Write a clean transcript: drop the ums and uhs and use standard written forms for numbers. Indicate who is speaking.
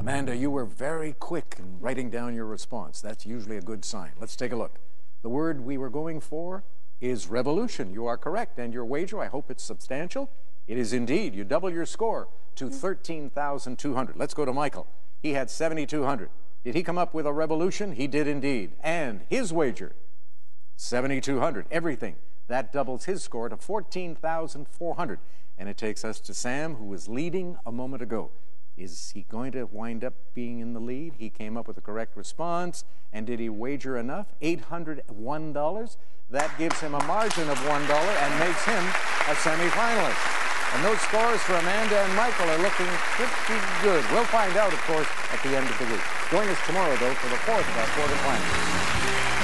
Speaker 1: Amanda, you were very quick in writing down your response. That's usually a good sign. Let's take a look. The word we were going for is revolution. You are correct. And your wager, I hope it's substantial. It is indeed. You double your score to 13,200. Let's go to Michael. He had 7,200. Did he come up with a revolution? He did indeed. And his wager, 7,200. Everything. That doubles his score to 14,400. And it takes us to Sam, who was leading a moment ago. Is he going to wind up being in the lead? He came up with the correct response. And did he wager enough? $801. That gives him a margin of $1 and makes him a semifinalist. And those scores for Amanda and Michael are looking pretty good. We'll find out, of course, at the end of the week. Join us tomorrow, though, for the fourth of our quarterfinals.